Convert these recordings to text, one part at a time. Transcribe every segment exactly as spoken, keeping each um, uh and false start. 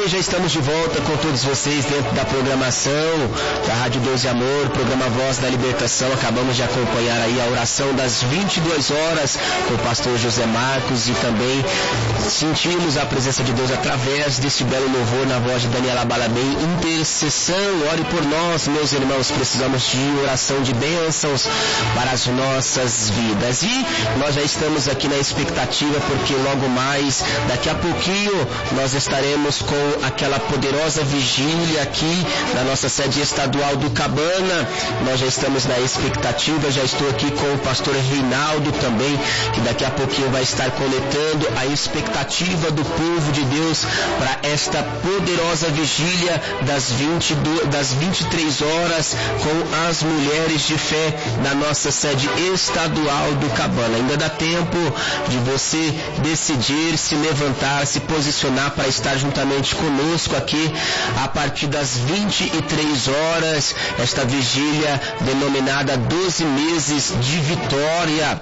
bem, já estamos de volta com todos vocês dentro da programação da Rádio Deus e Amor, programa Voz da Libertação. Acabamos de acompanhar aí a oração das vinte e duas horas com o pastor José Marcos e também sentimos a presença de Deus através deste belo louvor na voz de Daniela Balabem. Intercessão, ore por nós, meus irmãos, precisamos de oração de bênçãos para as nossas vidas. E nós já estamos aqui na expectativa, porque logo mais, daqui a pouquinho, nós estaremos com aquela poderosa vigília aqui na nossa sede estadual do Cabana. Nós já estamos na expectativa, já estou aqui com o pastor Reinaldo também, que daqui a pouquinho vai estar coletando a expectativa do povo de Deus para esta poderosa vigília das, vinte, das vinte e três horas com as mulheres de fé da nossa sede estadual do Cabana. Ainda dá tempo de você decidir se levantar, se posicionar para estar juntamente conosco aqui a partir das vinte e três horas, esta vigília denominada doze meses de vitória,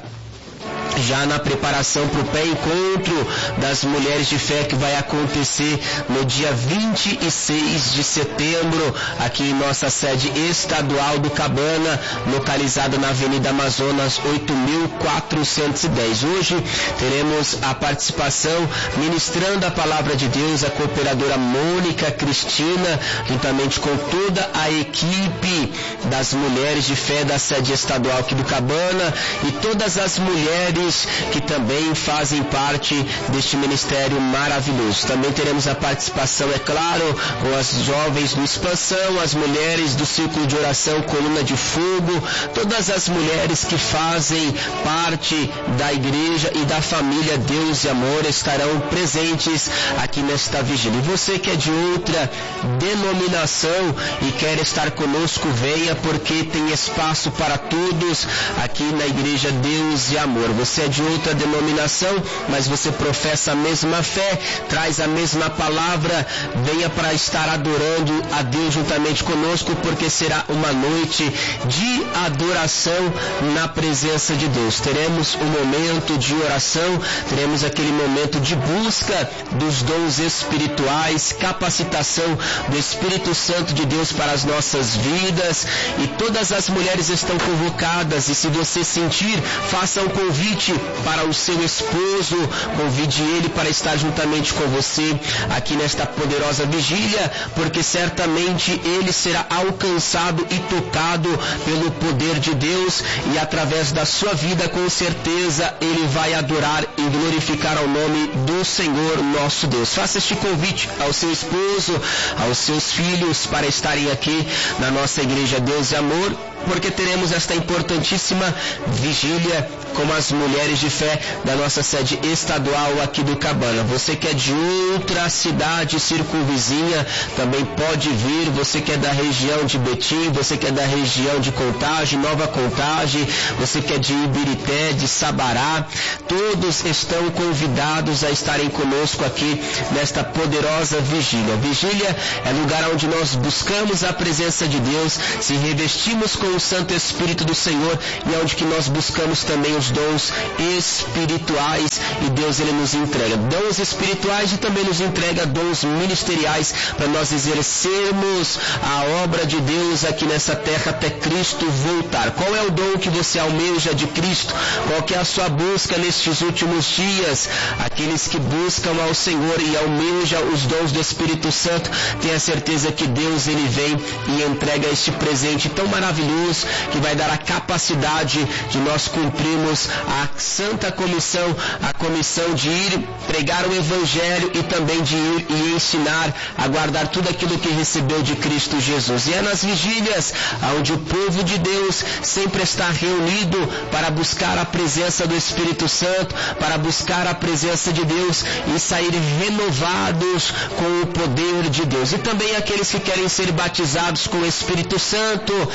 já na preparação para o pré-encontro das mulheres de fé que vai acontecer no dia vinte e seis de setembro, aqui em nossa sede estadual do Cabana, localizada na Avenida Amazonas oito mil quatrocentos e dez. Hoje teremos a participação, ministrando a palavra de Deus, a cooperadora Mônica Cristina, juntamente com toda a equipe das mulheres de fé da sede estadual aqui do Cabana e todas as mulheres que também fazem parte deste ministério maravilhoso. Também teremos a participação, é claro, com as jovens do Expansão, as mulheres do Círculo de Oração Coluna de Fogo, todas as mulheres que fazem parte da igreja e da família Deus e Amor estarão presentes aqui nesta vigília. E você que é de outra denominação e quer estar conosco, venha, porque tem espaço para todos aqui na igreja Deus e Amor. Você é de outra denominação, mas você professa a mesma fé, traz a mesma palavra, venha para estar adorando a Deus juntamente conosco, porque será uma noite de adoração na presença de Deus. Teremos um momento de oração, teremos aquele momento de busca dos dons espirituais, capacitação do Espírito Santo de Deus para as nossas vidas, e todas as mulheres estão convocadas, e se você sentir, faça um convite para o seu esposo, convide ele para estar juntamente com você aqui nesta poderosa vigília, porque certamente ele será alcançado e tocado pelo poder de Deus, e através da sua vida, com certeza, ele vai adorar e glorificar ao nome do Senhor nosso Deus. Faça este convite ao seu esposo, aos seus filhos, para estarem aqui na nossa igreja Deus e Amor, porque teremos esta importantíssima vigília com as mulheres de fé da nossa sede estadual aqui do Cabana. Você que é de outra cidade circunvizinha também pode vir. Você que é da região de Betim, você que é da região de Contagem, Nova Contagem, você que é de Ibirité, de Sabará, todos estão convidados a estarem conosco aqui nesta poderosa vigília. Vigília é lugar onde nós buscamos a presença de Deus, se revestimos com o Santo Espírito do Senhor, e é onde que nós buscamos também os dons espirituais, e Deus ele nos entrega dons espirituais e também nos entrega dons ministeriais para nós exercermos a obra de Deus aqui nessa terra até Cristo voltar. Qual é o dom que você almeja de Cristo? Qual que é a sua busca nestes últimos dias? Aqueles que buscam ao Senhor e almejam os dons do Espírito Santo, tenha certeza que Deus ele vem e entrega este presente tão maravilhoso, que vai dar a capacidade de nós cumprirmos a santa comissão, a comissão de ir pregar o Evangelho e também de ir e ensinar a guardar tudo aquilo que recebeu de Cristo Jesus. E é nas vigílias onde o povo de Deus sempre está reunido para buscar a presença do Espírito Santo, para buscar a presença de Deus e sair renovados com o poder de Deus. E também aqueles que querem ser batizados com o Espírito Santo, é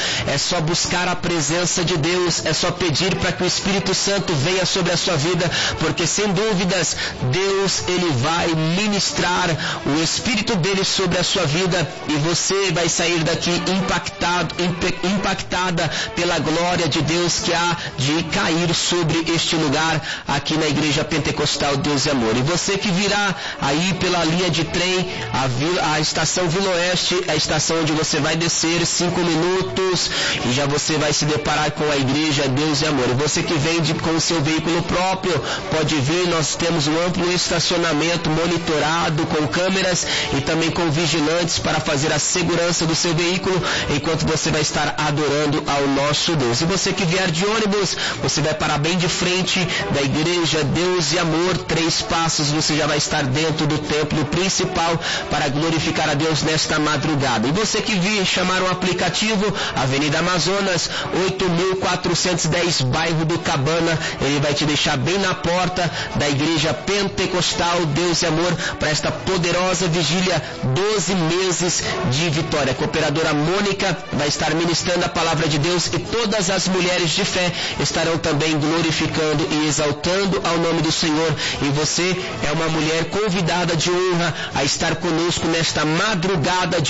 só buscar a presença de Deus, é só pedir para que o Espírito Santo venha sobre a sua vida, porque sem dúvidas Deus ele vai ministrar o Espírito dele sobre a sua vida e você vai sair daqui impactado, impactada pela glória de Deus que há de cair sobre este lugar aqui na Igreja Pentecostal Deus e Amor. E você que virá aí pela linha de trem, a, Vila, a estação Vila Oeste, a estação onde você vai descer cinco minutos e já você vai se deparar com a Igreja Deus e Amor. E você que vem de, com o seu veículo próprio, pode vir, nós temos um amplo estacionamento monitorado com câmeras e também com vigilantes para fazer a segurança do seu veículo enquanto você vai estar adorando ao nosso Deus. E você que vier de ônibus, você vai parar bem de frente da Igreja Deus e Amor, três passos você já vai estar dentro do templo principal para glorificar a Deus nesta madrugada. E você que vir chamar um aplicativo, Avenida Amazonas, oito mil quatrocentos e dez, bairro do Cabana, ele vai te deixar bem na porta da Igreja Pentecostal Deus e Amor para esta poderosa vigília, doze meses de vitória. A cooperadora Mônica vai estar ministrando a palavra de Deus e todas as mulheres de fé estarão também glorificando e exaltando ao nome do Senhor. E você é uma mulher convidada de honra a estar conosco nesta madrugada de